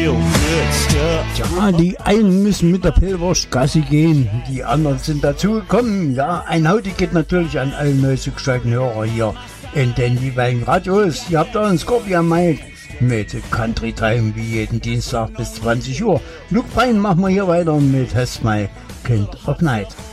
real good stuff. Ja, die einen müssen mit der Pillwurst Gassi gehen, die anderen sind dazugekommen. Ja, ein Hauti geht natürlich an alle neu zugeschalteten Hörer hier in den jeweiligen Radios. Ihr habt da einen Scorpion Mike mit Country Time wie jeden Dienstag bis 20 Uhr. Luke Bryan machen wir hier weiter mit Has My Kind of Night.